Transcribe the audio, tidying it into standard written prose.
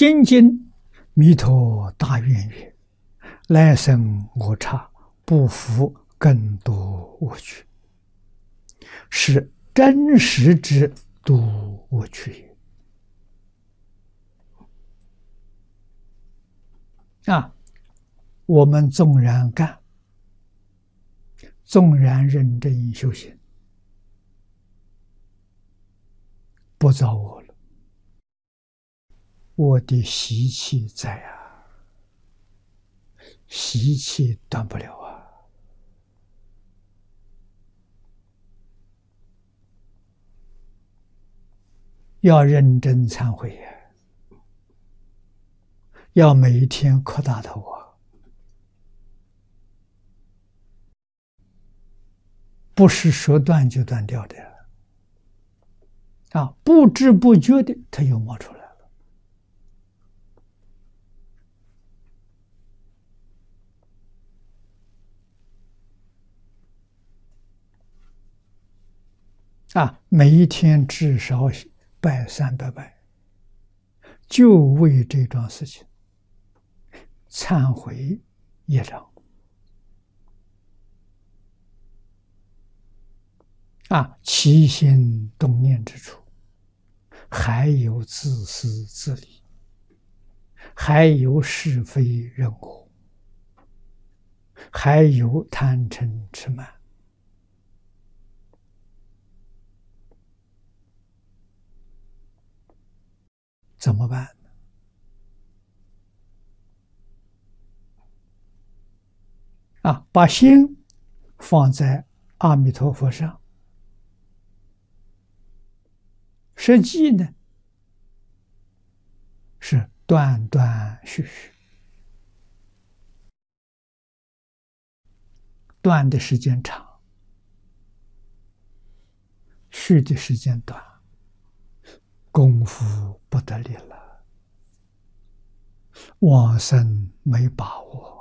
精进弥陀大愿曰：来生我刹不复更多我趣，是真实之度我趣也。我们纵然干，纵然认真修行，不造我了，我的习气在啊，习气断不了啊。要认真忏悔呀，要每一天磕大头啊。不是说断就断掉的不知不觉的它又冒出来了。每一天至少拜300拜，就为这桩事情忏悔业障。起心动念之处，还有自私自利，还有是非人我，还有贪嗔痴慢。怎么办呢？把心放在阿弥陀佛上，实际呢是断断续续，断的时间长，续的时间短，功夫不得力了，往生没把握。